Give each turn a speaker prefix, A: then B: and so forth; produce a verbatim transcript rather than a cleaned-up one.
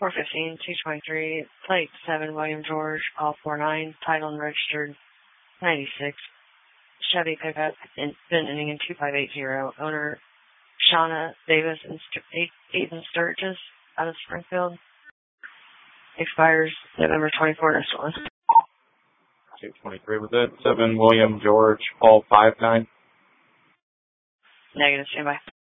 A: four fifteen, two twenty-three, plate seven, William George, all four nine, title and registered ninety-six, Chevy pickup, in, VIN ending in two five eight zero, owner Shauna Davis and Ethan Sturgis out of Springfield. Expires November twenty-fourth, next one.
B: two twenty-three was it? seven William George, Paul five nine.
A: Negative, standby.